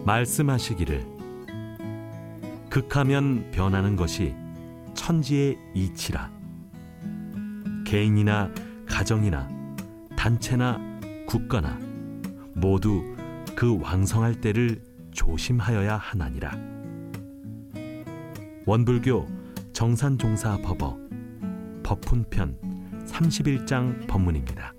말씀하시기를 극하면 변하는 것이 천지의 이치라. 개인이나 가정이나 단체나 국가나 모두 그 왕성할 때를 조심하여야 하나니라. 원불교 정산종사법어 법훈편 31장 법문입니다.